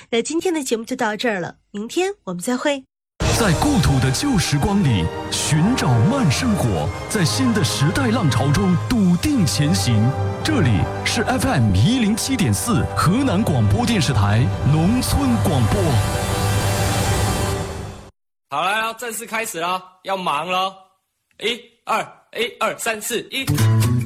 那今天的节目就到这儿了，明天我们再会。 在故土的旧时光里寻找慢生活，在新的时代浪潮中笃定前行。这里是 FM107.4 河南广播电视台农村广播。 好了，要正式开始了，要忙了。1、2、1、2、3、4、1。